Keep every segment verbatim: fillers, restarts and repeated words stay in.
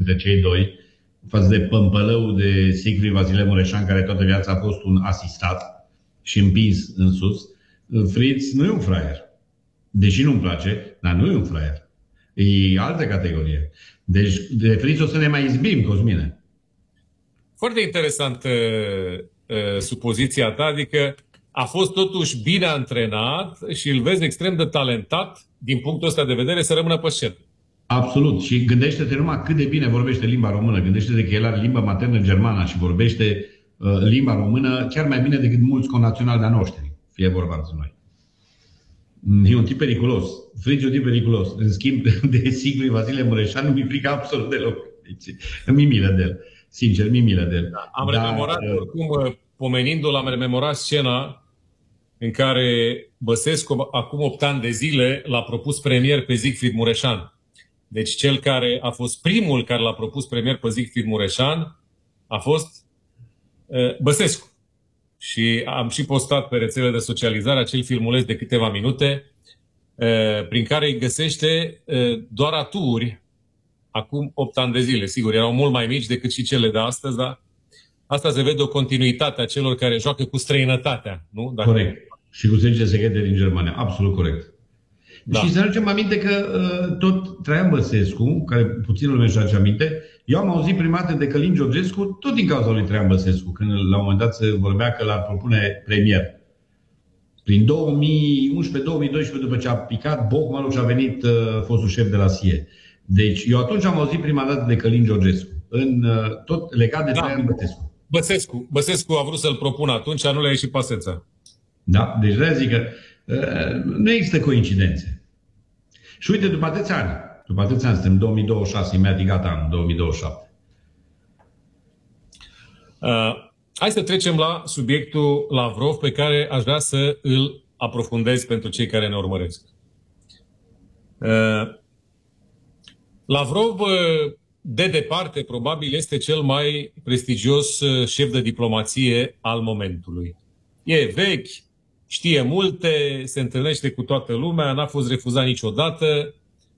între cei doi, față de pămpălău de Siegfried Vasile Mureșan, care toată viața a fost un asistat și împins în sus. Fritz nu e un fraier. Deși nu-mi place, dar nu e un fraier. E altă categorie. Deci de Fritz o să ne mai izbim, Cosmine. Foarte interesant uh, uh, supoziția ta, adică a fost totuși bine antrenat și îl vezi extrem de talentat din punctul ăsta de vedere să rămână pe scenă. Absolut. Și gândește-te numai cât de bine vorbește limba română. Gândește-te că el are limba maternă germană și vorbește uh, limba română chiar mai bine decât mulți connaționali de-a noștri, fie vorba între noi. E un tip periculos. Fritz e un tip periculos. În schimb, de Siegfried Vasile Mureșan nu mi-e frică absolut deloc. Deci, mi-e milă de el. Sincer, mi-e milă de el. Da, am Dar, rememorat, oricum, pomenindu-l, am rememorat scena în care Băsescu, acum opt ani de zile, l-a propus premier pe Siegfried Mureșan. Deci cel care a fost primul care l-a propus premier pe Siegfried Mureșan a fost uh, Băsescu. Și am și postat pe rețelele de socializare acel filmuleț de câteva minute uh, prin care îi găsește uh, doar aturi acum opt ani de zile. Sigur, erau mult mai mici decât și cele de astăzi, dar asta se vede o continuitate a celor care joacă cu străinătatea. Nu? Dacă... Corect. Și cu serviciile secrete din Germania. Absolut corect. Da. Și să ne aducem aminte că uh, tot Traian Băsescu, care puțin lume își aduce aminte, eu am auzit prima dată de Călin Georgescu tot din cauza lui Traian Băsescu, când la un moment dat se vorbea că l-ar propune premier. Prin două mii unsprezece două mii doisprezece, după ce a picat Bocmanul și a venit uh, fostul șef de la S I E. Deci eu atunci am auzit prima dată de Călin Georgescu, în, uh, tot legat de da. Traian Băsescu. Băsescu. Băsescu a vrut să-l propună atunci, nu le-a ieșit paseța. Da, deci de zic că uh, nu există coincidențe. Și uite, după atâția ani, după atâția ani, suntem două mii douăzeci și șase, imediat gata anul două mii douăzeci și șapte. Uh, hai să trecem la subiectul Lavrov, pe care aș vrea să îl aprofundez pentru cei care ne urmăresc. Uh, Lavrov, de departe, probabil este cel mai prestigios șef de diplomație al momentului. E vechi, știe multe, se întâlnește cu toată lumea, n-a fost refuzat niciodată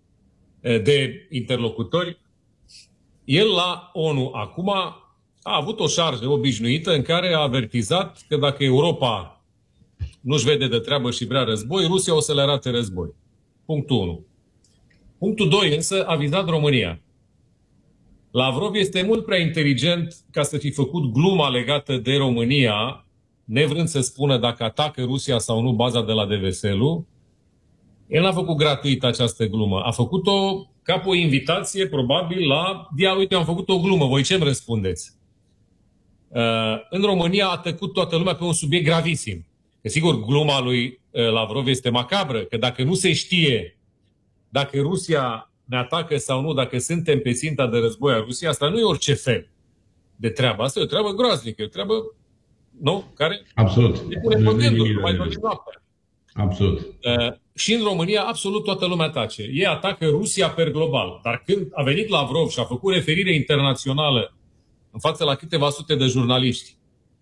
de interlocutori. El la ONU acum a avut o șarjă obișnuită în care a avertizat că dacă Europa nu-și vede de treabă și vrea război, Rusia o să le arate război. Punctul unu. Punctul doi însă a vizat România. Lavrov este mult prea inteligent ca să fi făcut gluma legată de România, nevrând să spună dacă atacă Rusia sau nu baza de la Deveselu. El n-a făcut gratuit această glumă. A făcut-o ca pe o invitație, probabil, la dia, uite, am făcut o glumă, voi ce-mi răspundeți? Uh, în România a tăcut toată lumea pe un subiect gravisim. Că sigur, gluma lui uh, Lavrov este macabră, că dacă nu se știe dacă Rusia ne atacă sau nu, dacă suntem pe ținta de război a Rusiei, asta nu e orice fel de treabă. Asta e o treabă groaznică, e o treabă, nu? Care absolut. ne pune pe gânduri, mai doar noaptea. Absolut. Uh, și în România, absolut toată lumea tace. Ei atacă Rusia per global. Dar când a venit Lavrov și a făcut referire internațională în față la câteva sute de jurnaliști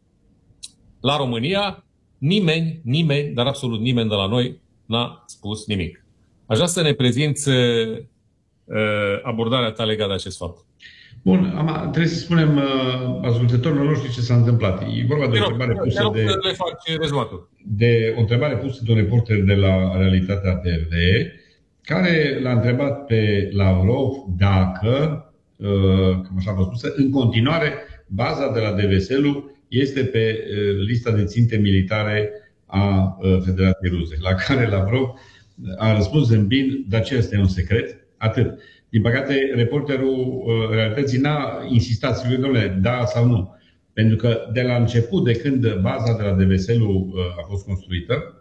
la România, nimeni, nimeni, dar absolut nimeni de la noi n-a spus nimic. Aș vrea să ne prezinți uh, abordarea ta legată de acest fapt. Bun, am, trebuie să spunem uh, ascultătorilor noștri ce s-a întâmplat. E vorba de o întrebare pusă de, le fac de o întrebare pusă de un reporter de la Realitatea T V, care l-a întrebat pe Lavrov dacă, uh, cum așa a fost spusă, în continuare baza de la Deveselu este pe uh, lista de ținte militare a uh, Federației Ruse, la care Lavrov a răspuns zâmbind, dar ce este un secret? Atât. Din păcate, reporterul uh, Realității n-a insistat să fie, domnule, da sau nu. Pentru că de la început, de când baza de la Deveselu uh, a fost construită,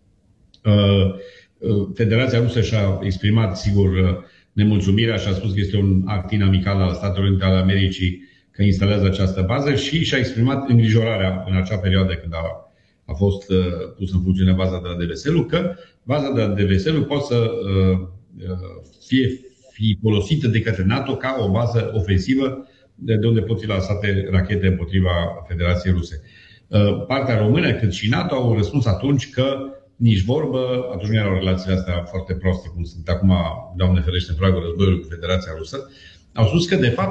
uh, uh, Federația Rusă și-a exprimat, sigur, uh, nemulțumirea și a spus că este un act inamical al Statelor Unite ale Americii că instalează această bază și și-a exprimat îngrijorarea în acea perioadă când a, a fost uh, pusă în funcțiune baza de la Deveselu, că baza de la Deveselu poate să uh, fie fi folosită de către NATO ca o bază ofensivă de unde pot fi lansate rachete împotriva Federației Ruse. Partea română, cât și NATO, au răspuns atunci că nici vorbă, atunci nu erau relațiile astea foarte proaste, cum sunt acum, Doamne ferește, în pragul războiului cu Federația Rusă, au spus că, de fapt,